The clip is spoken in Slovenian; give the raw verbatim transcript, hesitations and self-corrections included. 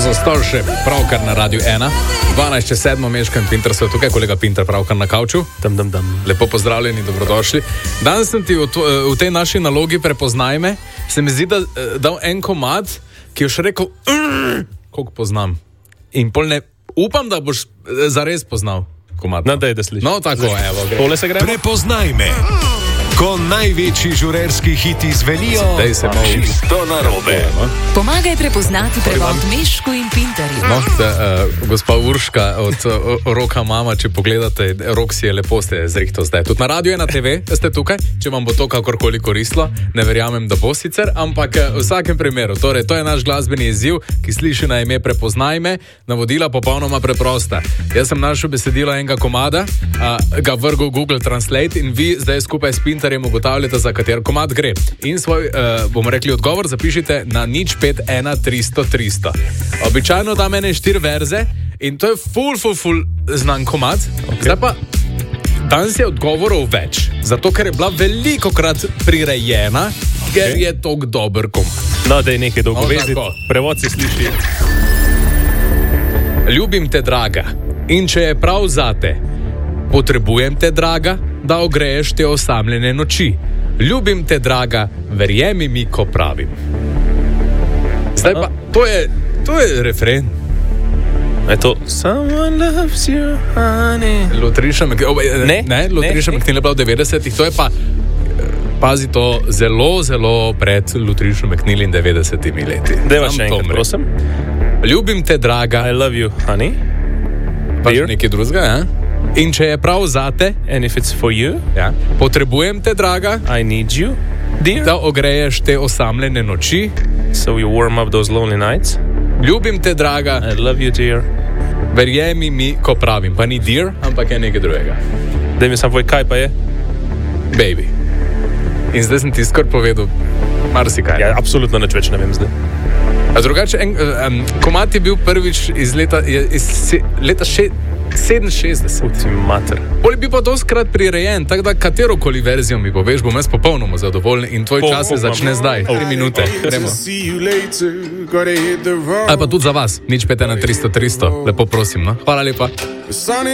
za Starship, pravkar na Radiu ena. dvanajst čez sedmo meškam Pinter, so tukaj, kolega Pinter pravkar na kavču. Dam, dam, dam. Lepo pozdravljeni, dobrodošli. Danes sem ti v, to, v tej naši nalogi Prepoznaj me, se mi zdi, da dal en komad, ki je še rekel, koliko poznam. In pol ne, upam, da boš zares poznal komad. No, daj, da slišiš. No, tako, evo, gre. Tole se gre. Prepoznaj me. Ko največji žurerski hiti zvenijo, Dej se malo. čisto narobe. Pomagaj prepoznati prevod Mešku in Pinterju. No, da, uh, gospa Urška od uh, Roka Mama, če pogledate, Rok si je lepo ste zrihto zdaj. Tudi na Radiu ena te ve ste tukaj, če vam bo to kakorkoli koristilo, ne verjamem, da bo sicer, ampak uh, v vsakem primeru, torej, to je naš glasbeni izziv, ki sliši na ime Prepoznaj me, navodila popolnoma preprosta. Jaz sem našel besedilo enega komada, uh, ga vrgel Google Translate in vi zdaj skupaj s Pinterjem ugotavljate, za kater komad gre. In svoj, uh, bomo rekli, odgovor zapišite na nič pet ena tristo tristo. Običajno da mene štiri verze in to je ful, ful, ful znan komad. Okay. Zdaj pa, danes je odgovorov več, zato ker je bila veliko krat prirejena, ker okay. je tok dober komad. No, daj nekaj dolgo No, veziti. tako. Prevod se sliši. Ljubim te, draga, in če je prav zate, potrebujem te, draga, da ogreješ te osamljene noči. Ljubim te, draga, verjemi mi, ko pravim. Zdaj pa, to je, to je refren. Je to Someone loves you, honey. Lutriša McNeil, Ne, ne, Lutriša ne, ne. McNeil je bila v devetdesetih, to je pa, pazi to, zelo, zelo pred Lutrišo McNeil in devetdesetimi leti. Deva Tam še to enkrat, umre. prosim. Ljubim te, draga, I love you, honey. pa še Dear. nekaj drugega, ja? In če je prav zate, And if it's for you, ja, potrebujem te, draga, I need you, dear. da ogreješ te osamljene noči. So you warm up those lonely nights. Ljubim te, draga, I love you, dear. verjemi mi, ko pravim. Pa ni dear, ampak je nekaj drugega. Daj mi sam povej, kaj pa je. Baby. In zdaj sem ti skor povedal marsikaj. Ja, absolutno nič več ne vem zdaj. A drugače, en, um, komad je bil prvič iz leta, je, iz se, leta še, sedeminšestdeset. Uti mater. Poli bi pa doskrat prirejen, tako da katerokoli verzijo mi poveš, bom jaz popolnoma zadovoljen in tvoj Po- čas se upam. začne zdaj. Tri minute, gremo. See you later, gotta hit the road. Ali pa tudi za vas, nič pet ena tristo tristo, lepo prosim, no? Hvala lepa. The sun